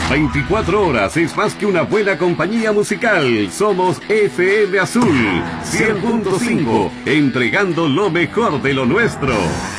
24 horas es más que una buena compañía musical. Somos FM Azul 100.5, entregando lo mejor de lo nuestro.